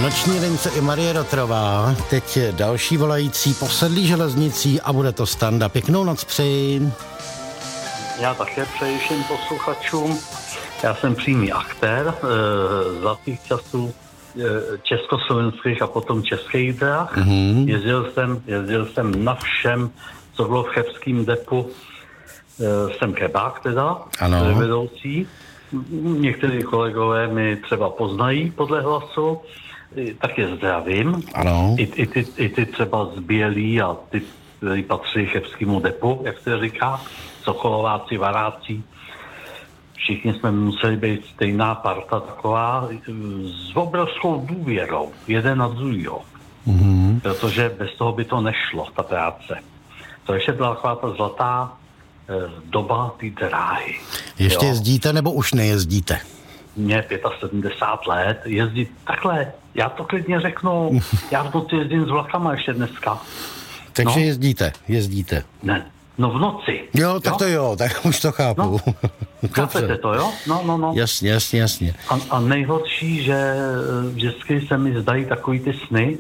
Noční lince i Marie Rotrová, teď je další volající posedlí železnicí a bude to Standa. Pěknou noc přeji. Já také přeji všem posluchačům. Já jsem přímý aktér zlatých časů československých a potom českých drah. Mm-hmm. Jezdil jsem na všem, co bylo v chebském depu. Jsem kebák teda, vedoucí. Někteří kolegové mi třeba poznají podle hlasu, tak je zdravím. Ano. I ty třeba z Bělí a ty, kteří patří chebskému depu, jak se říká, Sokolováci, Varáci. Všichni jsme museli být stejná parta taková s obrovskou důvěrou, jeden na druhýho. Mm-hmm. Protože bez toho by to nešlo, ta práce. To ještě byla taková ta zlatá doba té dráhy. Ještě jezdíte nebo už nejezdíte? Mně 75 let, jezdit takhle, já to klidně řeknu, já v noci jezdím s vlakama ještě dneska. Takže jezdíte. Ne, no v noci. Jo, tak to jo, tak už to chápu. No, chápete to, jo? No. Jasně. A nejhorší, že vždycky se mi zdají takový ty sny,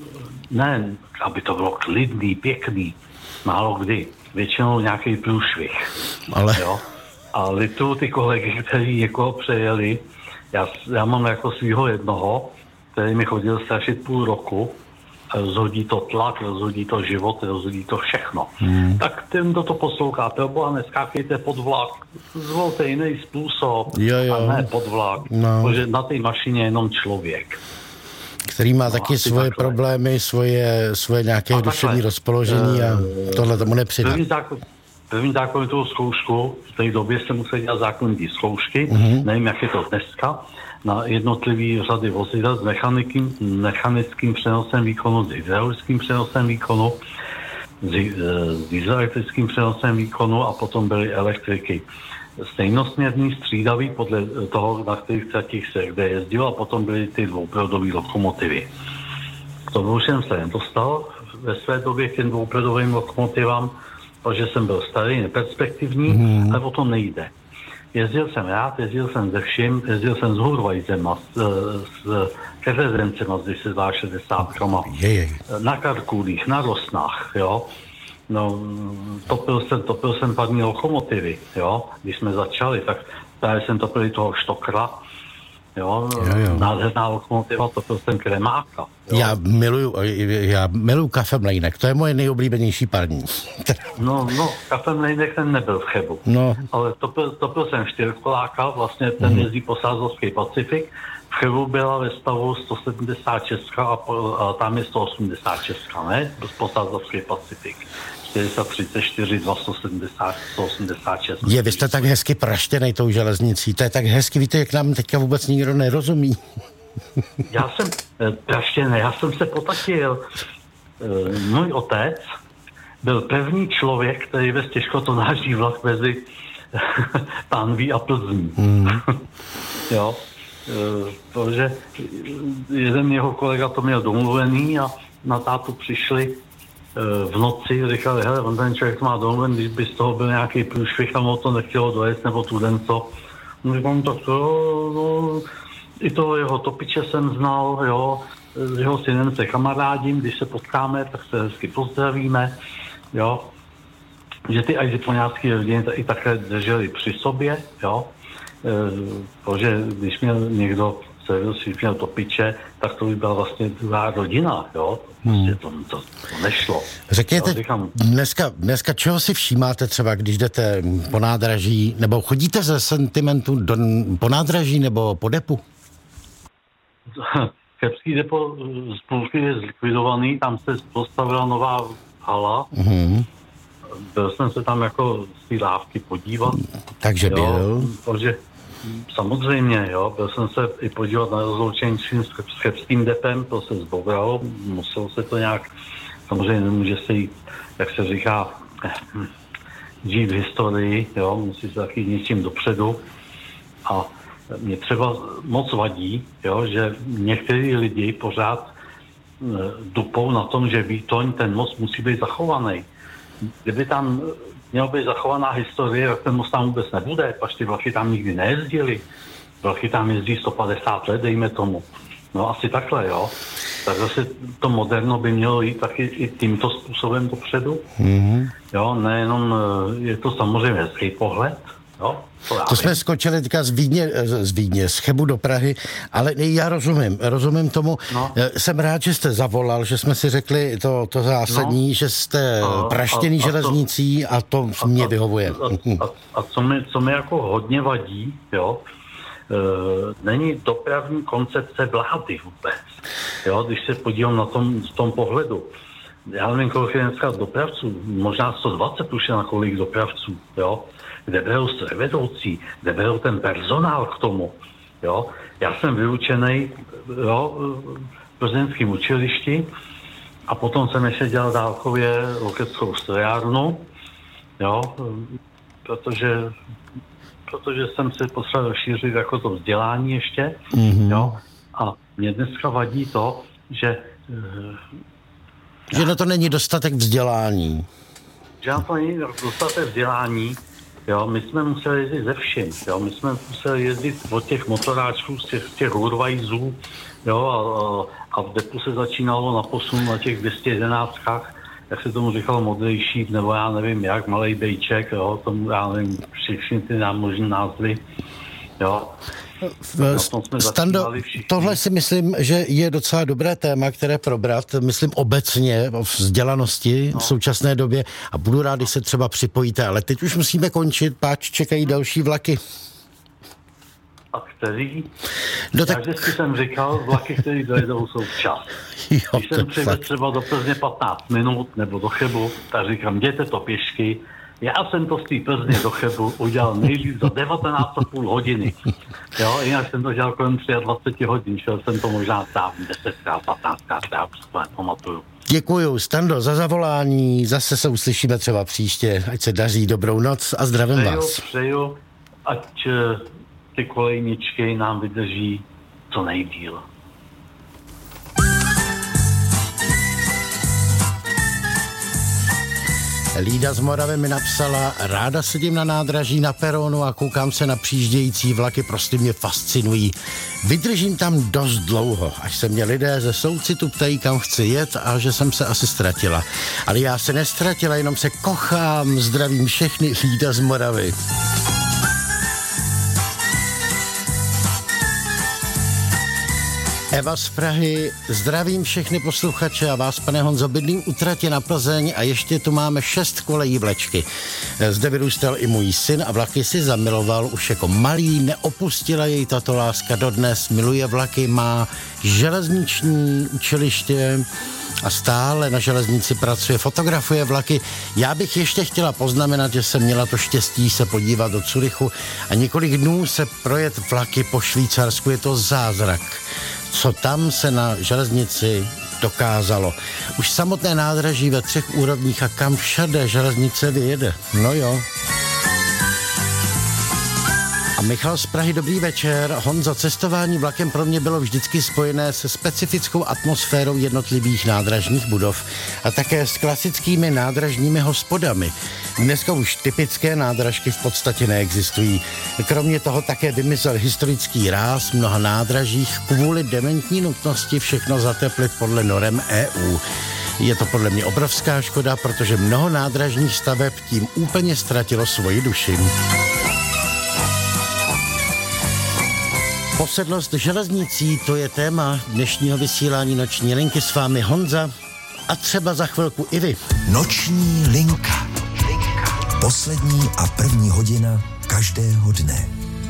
ne, aby to bylo klidný, pěkný, málo kdy. Většinou nějaký průšvih. Ale... Jo? A lituju ty kolegy, kteří někoho přejeli. Já mám jako svýho jednoho, který mi chodil strašit půl roku. Rozhodí to tlak, rozhodí to život, rozhodí to všechno. Tak ten, kdo to poslouchá, proboha, neskákejte pod vlak. Zvolte jiný způsob, jo. A ne pod vlak. No. Protože na té mašině je jenom člověk. Který má taky svoje problémy, svoje nějaké duševní rozpoložení a tohle tomu nepřidá. První zákonitou zkoušku, v té době se museli dělat zákonitý zkoušky, nevím, jak je to dneska, na jednotlivý řady vozidel s mechanickým přenosem výkonu, s hydraulickým přenosem výkonu, s dieselektrickým přenosem výkonu a potom byly elektriky. Stejnosměrný, střídavý podle toho, na kterých tratích se kde jezdilo, a potom byly ty dvouproudové lokomotivy. K tomu jsem se nedostal ve své době k těm dvouproudovým lokomotivám, protože jsem byl starý, neperspektivní, ale o to nejde. Jezdil jsem rád, jezdil jsem ze vším, jezdil jsem s Hurvajzema, s Keřezencema, z 260 na Karkulích, na Rosnách, jo. No, topil jsem parní lokomotivy, jo. Když jsme začali, tak právě jsem topil toho Štokra, jo. Nádherná lokomotiva, topil jsem Kremáka. Jo? Já miluju Kafemlejnek, to je moje nejoblíbenější parní. No, Kafemlejnek ten nebyl v Chebu, ale topil jsem čtyřkoláka, vlastně ten jezdí po Sázovský Pacifik. V Chebu byla ve stavu 176 a tam je 186, ne? Posázovský Pacifik. 434, 270, 186. Vy jste tak hezky praštěnej tou železnicí, to je tak hezky, víte, jak nám teďka vůbec nikdo nerozumí. Já jsem praštěnej, já jsem se potatil. Můj otec byl první člověk, který vez těžkotonážní vlak mezi Pánví a Plzní. Jo. Protože jeden jeho kolega to měl domluvený a na tátu přišli v noci, říkali, hele, on ten člověk má domluven, když by z toho byl nějaký průšvih a mu to nechtělo dojet, nebo tu den co. Říkám, tak i toho jeho topiče jsem znal, jo, s jeho synem se kamarádím, když se potkáme, tak se hezky pozdravíme, jo. Že ty ajzipoňácký rodiny i také drželi při sobě, jo. Protože když měl někdo měl topiče, tak to by byla vlastně druhá rodina, jo. Prostě to nešlo. Řekněte, dneska čeho si všímáte třeba, když jdete po nádraží, nebo chodíte ze sentimentu po nádraží nebo po depu? Chebský depo z půlky je zlikvidovaný, tam se postavila nová hala. Byl jsem se tam jako z té lávky podívat. Takže byl? Protože samozřejmě, jo, byl jsem se i podívat na rozloučení s chebským depem, to se zbouralo, muselo se to nějak, samozřejmě nemůže se jít, jak se říká, žít v historii, jo, musí se taky něčím dopředu. A mě třeba moc vadí, jo, že někteří lidi pořád dupou na tom, že Výtoň, ten most musí být zachovaný. Kdyby tam měla být zachovaná historie, tak ten most tam vůbec nebude, pač ty vlaky tam nikdy nejezdili. Vlaky tam jezdí 150 let, dejme tomu. No asi takhle, jo. Tak zase to moderno by mělo jít taky i tímto způsobem dopředu. Mm-hmm. Jo, nejenom je to samozřejmě hezký pohled, jo. To jsme skočili teďka z Vídně, z Chebu do Prahy, ale já rozumím tomu. No. Jsem rád, že jste zavolal, že jsme si řekli to zásadní, že jste praštěný železnicí a to mě vyhovuje. A co mi jako hodně vadí, jo, není dopravní koncepce vlády vůbec. Jo, když se podívám v tom pohledu, já nevím, kolik je dneska dopravců, možná 120 už je na kolik dopravců, jo, kde berou strojvedoucí, kde berou ten personál k tomu, jo. Já jsem vyučený, jo, v plzeňském učilišti a potom jsem ještě dělal dálkově lokeckou strojárnu, jo, protože jsem se potřeboval rozšířit jako to vzdělání ještě, jo, a mě dneska vadí to, že na to není dostatek vzdělání. Že na to není dostatek vzdělání, jo, my jsme museli jezdit ze všem, jo, my jsme museli jezdit od těch motoráčků, z těch Urvajzů, jo, a v depu se začínalo na posun na těch 211kách, jak se tomu říkalo modrejší, nebo já nevím jak, malej bejček, jo, tomu já nevím, všechny ty možné názvy, jo. Stando, tohle si myslím, že je docela dobré téma, které probrat, myslím obecně o vzdělanosti v současné době a budu rád, když se třeba připojíte, ale teď už musíme končit, páč čekají další vlaky. A který? No tak... Já vždycky jsem říkal, vlaky, které dojedou, jsou včas. Když jsem přijde třeba do Plzně 15 minut nebo do Chebu, tak říkám, jděte to pěšky. Já jsem to z té Plzně do Chebu udělal nejvíc za 19,5 hodiny. Jo, jinak jsem to dělal kolem 23 hodin, šel jsem to možná sám 10krát, 15krát, já to nepamatuju. Děkuju, Stando, za zavolání, zase se uslyšíme třeba příště, ať se daří, dobrou noc a zdravím vás. Přeju, ať ty kolejničky nám vydrží co nejdýl. Lída z Moravy mi napsala, ráda sedím na nádraží na peronu a koukám se na přijíždějící vlaky, prostě mě fascinují. Vydržím tam dost dlouho, až se mě lidé ze soucitu ptají, kam chci jet a že jsem se asi ztratila. Ale já se nestratila, jenom se kochám, zdravím všechny, Lída z Moravy. Eva z Prahy, zdravím všechny posluchače a vás, pane Honzo, bydlím u tratě na Plzeň a ještě tu máme 6 kolejí vlečky. Zde vyrůstal i můj syn a vlaky si zamiloval už jako malý, neopustila jej tato láska dodnes, miluje vlaky, má železniční učiliště a stále na železnici pracuje, fotografuje vlaky. Já bych ještě chtěla poznamenat, že jsem měla to štěstí se podívat do Curychu a několik dnů se projet vlaky po Švýcarsku, je to zázrak. Co tam se na železnici dokázalo. Už samotné nádraží ve 3 úrovních a kam všade železnice vyjede. No jo. A Michal z Prahy, dobrý večer. Honzo, cestování vlakem pro mě bylo vždycky spojené se specifickou atmosférou jednotlivých nádražních budov a také s klasickými nádražními hospodami. Dneska už typické nádražky v podstatě neexistují. Kromě toho také vymyslel historický ráz mnoha nádražích kvůli dementní nutnosti všechno zateplit podle norem EU. Je to podle mě obrovská škoda, protože mnoho nádražních staveb tím úplně ztratilo svoji duši. Posedlost železnicí, to je téma dnešního vysílání Noční linky, s vámi Honza a třeba za chvilku i vy. Noční linka. Poslední a první hodina každého dne.